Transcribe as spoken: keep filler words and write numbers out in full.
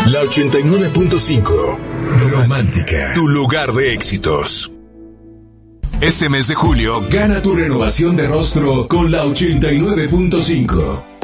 La ochenta y nueve punto cinco. Romántica, tu lugar de éxitos. Este mes de julio, gana tu renovación de rostro con la ochenta y nueve punto cinco.